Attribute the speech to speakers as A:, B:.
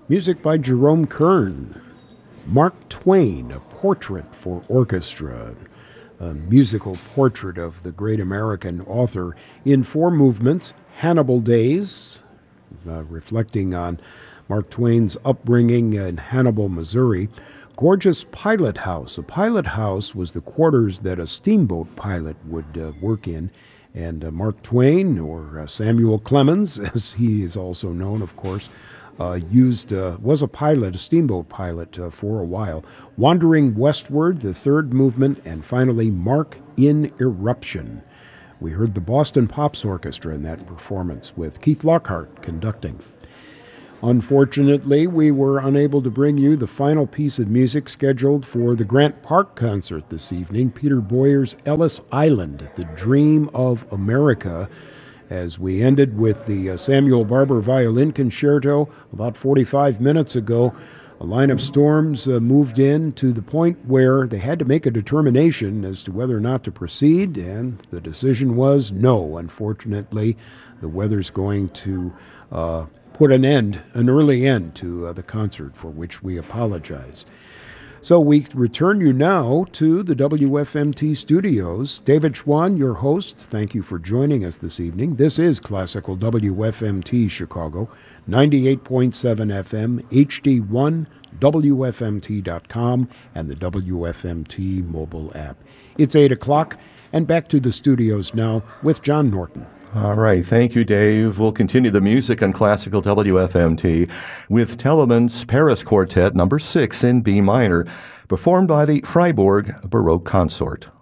A: Music by Jerome Kern. Mark Twain, A Portrait for Orchestra, a musical portrait of the great American author in 4 movements. Hannibal Days, reflecting on Mark Twain's upbringing in Hannibal, Missouri. Gorgeous Pilot House. A pilot house was the quarters that a steamboat pilot would work in. And Mark Twain, or Samuel Clemens, as he is also known, of course, was a pilot, a steamboat pilot for a while. Wandering Westward, the 3rd movement, and finally Mark in Eruption. We heard the Boston Pops Orchestra in that performance with Keith Lockhart conducting. Unfortunately, we were unable to bring you the final piece of music scheduled for the Grant Park concert this evening, Peter Boyer's Ellis Island, The Dream of America, as we ended with the Samuel Barber Violin Concerto about 45 minutes ago. A line of storms moved in to the point where they had to make a determination as to whether or not to proceed, and the decision was no. Unfortunately, the weather's going to put an early end to the concert, for which we apologize. So we return you now to the WFMT studios. David Schwann, your host, thank you for joining us this evening. This is Classical WFMT Chicago, 98.7 FM, HD1, WFMT.com, and the WFMT mobile app. It's 8 o'clock, and back to the studios now with John Norton.
B: All right. Thank you, Dave. We'll continue the music on Classical WFMT with Telemann's Paris Quartet No. 6 in B minor, performed by the Freiburg Baroque Consort.